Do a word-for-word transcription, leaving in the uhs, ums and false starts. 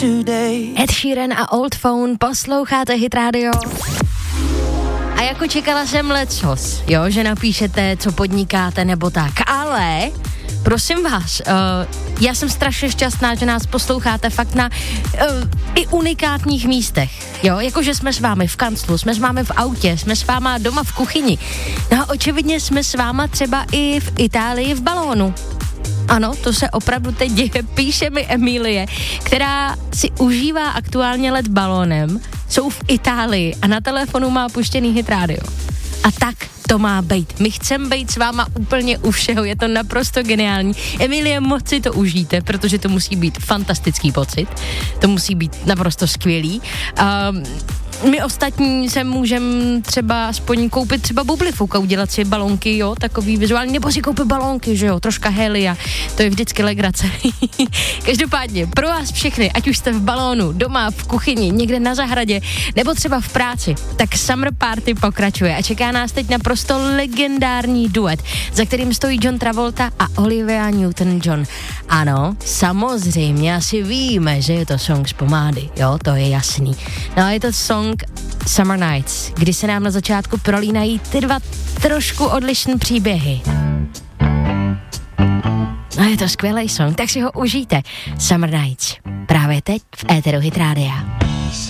Ed Sheeran a Old Phone, posloucháte Hit Radio. A jako čekala jsem lecos, jo, že napíšete, co podnikáte nebo tak, ale prosím vás, uh, já jsem strašně šťastná, že nás posloucháte fakt na uh, i unikátních místech, jo, jakože jsme s vámi v kanclu, jsme s vámi v autě, jsme s váma doma v kuchyni, no a očividně jsme s váma třeba i v Itálii v balónu. Ano, to se opravdu teď děje, píše mi Emilie, která si užívá aktuálně let balónem, jsou v Itálii a na telefonu má puštěný Hit Radio. A tak to má být. My chceme být s váma úplně u všeho, je to naprosto geniální. Emilie, moc si to užijte, protože to musí být fantastický pocit, to musí být naprosto skvělý. Um, My ostatní se můžeme třeba aspoň koupit třeba bublifuk a udělat si balonky, jo, takový vizuální, nebo si koupit balonky, že jo, troška helia, to je vždycky legrace. Každopádně, pro vás všechny, ať už jste v balónu, doma, v kuchyni, někde na zahradě, nebo třeba v práci, tak Summer Party pokračuje a čeká nás teď naprosto legendární duet, za kterým stojí John Travolta a Olivia Newton-John. Ano, samozřejmě asi víme, že je to song z pomády, jo, to je jasný. No a je to song Summer Nights, kdy se nám na začátku prolínají ty dva trošku odlišné příběhy. No je to skvělý song, tak si ho užijte. Summer Nights, právě teď v éteru Hit Rádia.